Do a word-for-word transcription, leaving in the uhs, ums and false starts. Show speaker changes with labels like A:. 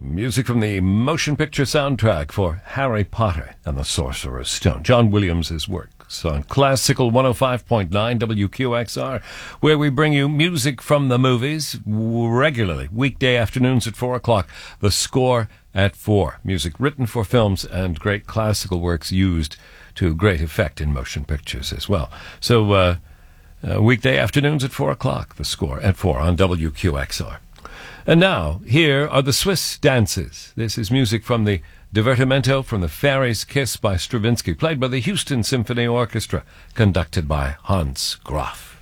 A: Music from the motion picture soundtrack for Harry Potter and the Sorcerer's Stone. John Williams' works on Classical one oh five point nine W Q X R, where we bring you music from the movies regularly, weekday afternoons at four o'clock. The Score at four. Music written for films and great classical works used to great effect in motion pictures as well. So, uh, uh, weekday afternoons at four o'clock. The Score at four on W Q X R. And now, here are the Swiss Dances. This is music from the Divertimento from the Fairy's Kiss by Stravinsky, played by the Houston Symphony Orchestra, conducted by Hans Graf.